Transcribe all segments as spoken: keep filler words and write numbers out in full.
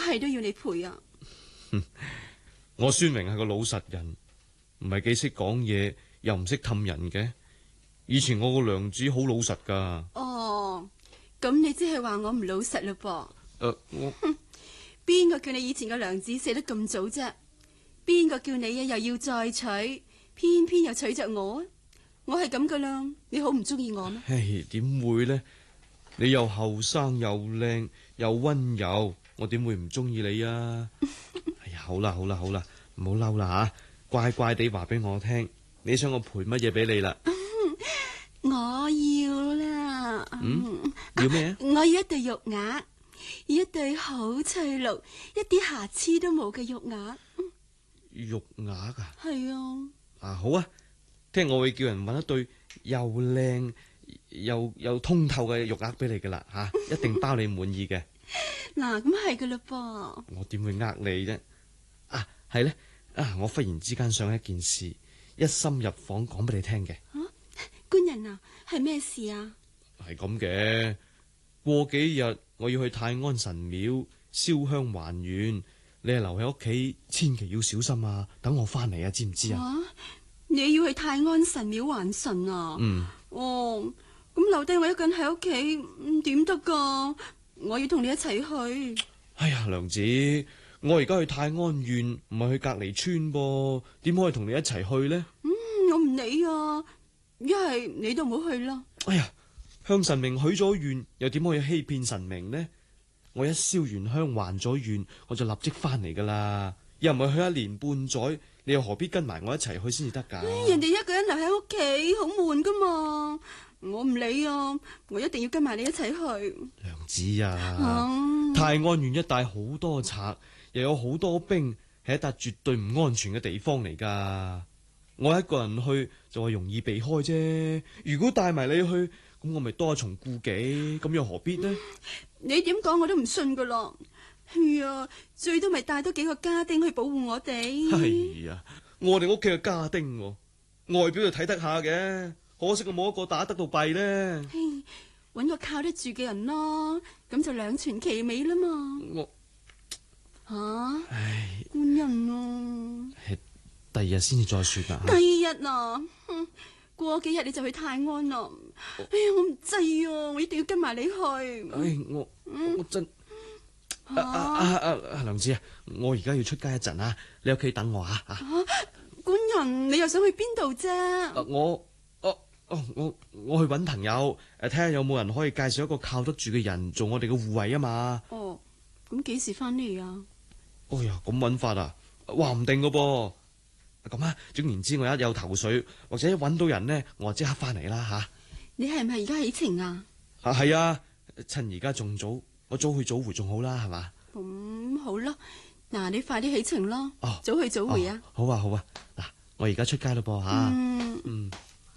係都要你陪啊？ 我孫明係個老實人，唔係幾識講嘢，又唔識氹人嘅。以前我個娘子好老實噶。 哦，咁你即係話我唔老實嘞噃？ 誒、呃，我邊個叫你以前個娘子死得咁早啫？邊個叫你啊又要再娶，偏偏又娶着我啊？我係咁噶啦，你好唔中意我咩？ 唉，點會呢？你又後生又靚又溫柔，我點會唔中意你啊？哎呀，好啦好啦好啦，唔好嬲啦吓，乖乖地話俾我聽，你想我賠乜嘢俾你啦？ 我要啦。 嗯，要咩啊？ 我要一對玉鈪，一對好翠綠，一啲瑕疵都冇嘅玉鈪。 玉鈪啊？ 係啊。 啊，好啊，聽我會叫人搵一對又靚又又通透嘅玉鈪俾你噶啦吓，一定包你滿意嘅。 嗱，咁係噶啦噃。 我點會呃你啫？啊，係咧，啊，我忽然之間想一件事，一心入房講俾你聽嘅。 啊，官人啊，係咩事啊？ 係咁嘅，過幾日我要去泰安神廟燒香還願，你係留喺屋企，千祈要小心啊！等我翻嚟啊，知唔知啊？ 啊，你要去泰安神廟還神啊？ 嗯。 哦，咁留低我一個人喺屋企，點得噶？我要同你一齊去。 哎呀，娘子，我而家去泰安縣，唔係去隔離村噃，點可以同你一齊去呢？ 嗯，我唔理啊，一係你都唔好去啦。 哎呀，向神明許咗願，又點可以欺騙神明呢？我一燒完香還咗願，我就立即翻嚟噶啦。又唔係去一年半載，你又何必跟埋我一齊去先至得噶？ 人哋一個人留喺屋企好悶噶嘛，我唔理啊，我一定要跟埋你一齊去。 娘子啊， 啊， 泰安縣一帶好多賊，又有好多兵，係一笪絕對唔安全嘅地方嚟噶。我一個人去就話容易避開啫，如果帶埋你去，咁我咪多一重顧忌，咁又何必呢？ 你點講我都唔信噶啦。係啊，最多咪帶多幾個家丁去保護我哋。 係啊，我哋屋企嘅家丁，外表就睇得下嘅，可惜我冇一個打得到弊呢。 搵個靠得住嘅人咯，咁就兩全其美啦嘛。 我吓， 唉， 官人啊， 第二日先至再說啦。 第二日啊，哼，過幾日你就去泰安啦。哎呀，我唔制啊，我一定要跟埋你去。 唉，我我真啊啊啊啊！娘子啊，我而家要出街一陣啊，你喺屋企等我啊。啊， 官人，你又想去邊度啫？ 我哦哦，我我去搵朋友，誒，睇下有冇人可以介紹一個靠得住嘅人做我哋嘅護衛啊嘛。 哦，咁幾時翻嚟啊？ 哎呀，咁搵法啊，話唔定噶噃。咁啊，總言之，我一有頭緒或者搵到人呢，我就即刻翻嚟啦吓。 你係唔係而家起程啊？ 啊，係啊，趁而家仲早，我早去早回仲好啦，係嘛？ 咁、嗯、好啦，嗱，你快啲起程啦。 哦， 早去早回啊。 哦、好啊，好啊。嗱，我而家出街咯噃吓。 嗯嗯。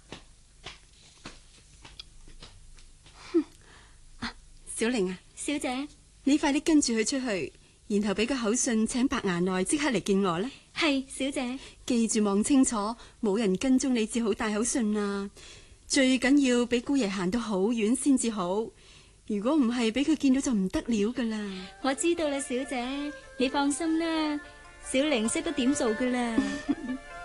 啊，小玲啊， 小姐， 你快啲跟住佢出去，然後俾個口信，請白衙內即刻嚟見我啦。 係小姐， 記住望清楚，冇人跟蹤你至好帶口信啊！最緊要俾姑爺行到好遠先至好，如果唔係俾佢見到就唔得了噶啦。 我知道啦，小姐，你放心啦，小玲識得點做噶啦。